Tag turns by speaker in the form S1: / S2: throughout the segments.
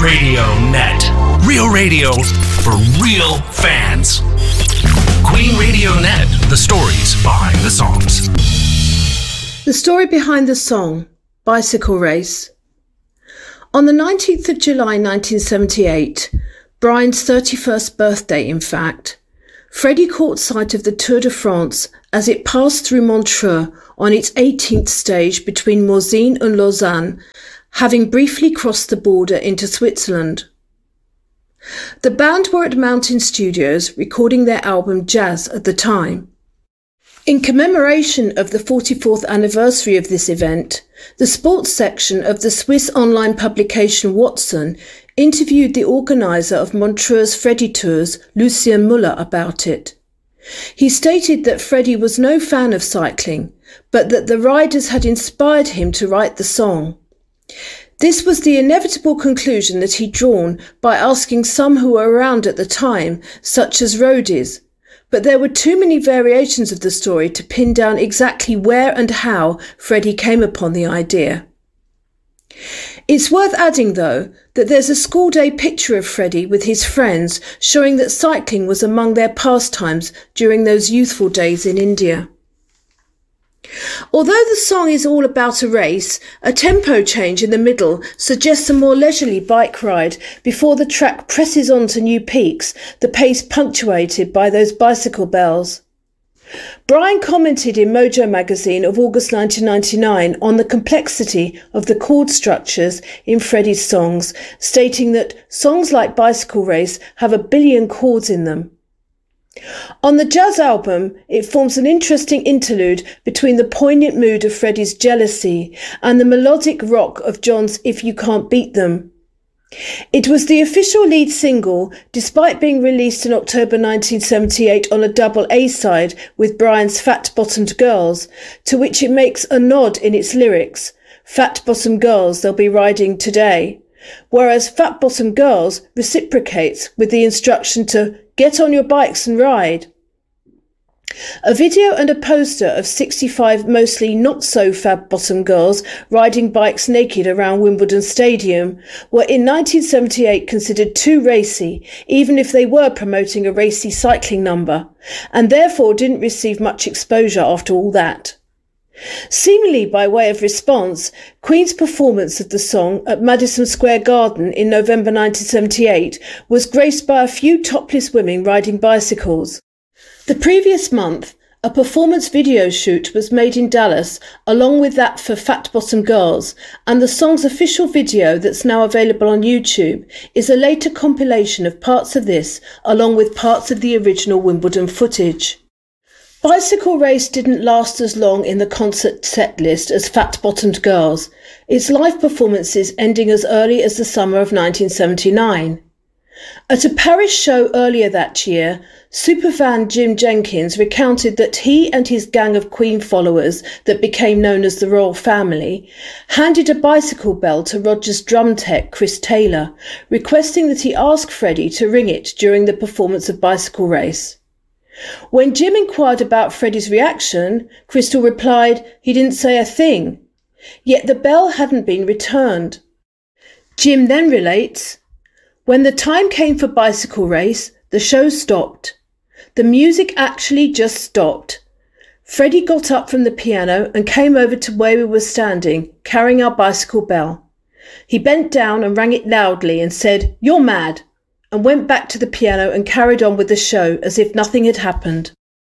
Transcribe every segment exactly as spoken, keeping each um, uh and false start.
S1: Radio Net. Real radio for real fans. Queen Radio Net. The stories behind the songs.
S2: The story behind the song, Bicycle Race. On the nineteenth of July nineteen seventy-eight, Brian's thirty-first birthday in fact, Freddie caught sight of the Tour de France as it passed through Montreux on its eighteenth stage between Morzine and Lausanne, having briefly crossed the border into Switzerland. The band were at Mountain Studios recording their album Jazz at the time. In commemoration of the forty-fourth anniversary of this event, the sports section of the Swiss online publication Watson interviewed the organiser of Montreux's Freddie Tours, Lucien Muller, about it. He stated that Freddie was no fan of cycling, but that the riders had inspired him to write the song. This was the inevitable conclusion that he'd drawn by asking some who were around at the time, such as roadies, but there were too many variations of the story to pin down exactly where and how Freddie came upon the idea. It's worth adding, though, that there's a school day picture of Freddie with his friends showing that cycling was among their pastimes during those youthful days in India. Although the song is all about a race, a tempo change in the middle suggests a more leisurely bike ride before the track presses on to new peaks, the pace punctuated by those bicycle bells. Brian commented in Mojo magazine of August nineteen ninety-nine on the complexity of the chord structures in Freddie's songs, stating that songs like Bicycle Race have a billion chords in them. On the Jazz album, it forms an interesting interlude between the poignant mood of Freddie's jealousy and the melodic rock of John's If You Can't Beat Them. It was the official lead single, despite being released in October nineteen seventy-eight on a double A-side with Brian's Fat Bottomed Girls, to which it makes a nod in its lyrics, Fat Bottom Girls They'll Be Riding Today, whereas Fat Bottom Girls reciprocates with the instruction to get on your bikes and ride. A video and a poster of sixty-five mostly not-so-fab-bottom girls riding bikes naked around Wimbledon Stadium were in nineteen seventy-eight considered too racy, even if they were promoting a racy cycling number, and therefore didn't receive much exposure after all that. Seemingly by way of response, Queen's performance of the song at Madison Square Garden in November nineteen seventy-eight was graced by a few topless women riding bicycles. The previous month, a performance video shoot was made in Dallas along with that for Fat Bottom Girls, and the song's official video that's now available on YouTube is a later compilation of parts of this along with parts of the original Wimbledon footage. Bicycle Race didn't last as long in the concert set list as Fat Bottomed Girls, its live performances ending as early as the summer of nineteen seventy-nine. At a Paris show earlier that year, superfan Jim Jenkins recounted that he and his gang of Queen followers that became known as the Royal Family handed a bicycle bell to Roger's drum tech Chris Taylor, requesting that he ask Freddie to ring it during the performance of Bicycle Race. When Jim inquired about Freddie's reaction, Crystal replied he didn't say a thing, yet the bell hadn't been returned. Jim then relates, "When the time came for Bicycle Race, the show stopped. The music actually just stopped. Freddie got up from the piano and came over to where we were standing, carrying our bicycle bell. He bent down and rang it loudly and said, 'You're mad,' and went back to the piano and carried on with the show as if nothing had happened."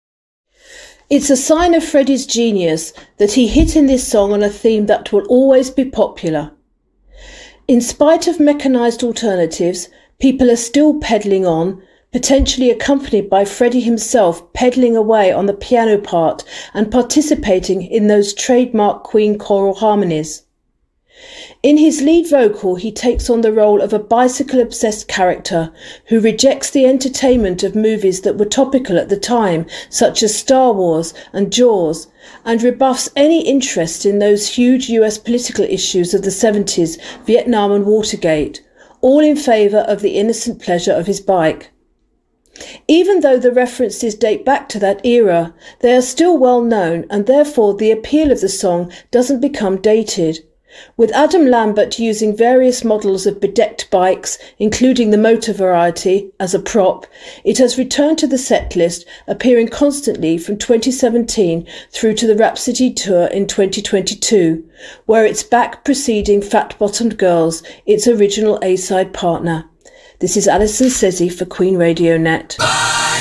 S2: It's a sign of Freddie's genius that he hit in this song on a theme that will always be popular. In spite of mechanised alternatives, people are still pedalling on, potentially accompanied by Freddie himself pedalling away on the piano part and participating in those trademark Queen choral harmonies. In his lead vocal, he takes on the role of a bicycle-obsessed character who rejects the entertainment of movies that were topical at the time, such as Star Wars and Jaws, and rebuffs any interest in those huge U S political issues of the seventies, Vietnam and Watergate, all in favour of the innocent pleasure of his bike. Even though the references date back to that era, they are still well known, and therefore the appeal of the song doesn't become dated. With Adam Lambert using various models of bedecked bikes, including the motor variety, as a prop, it has returned to the setlist, appearing constantly from twenty seventeen through to the Rhapsody Tour in twenty twenty-two, where it's back preceding Fat Bottomed Girls, its original A-side partner. This is Alison Sezzi for Queen Radio Net.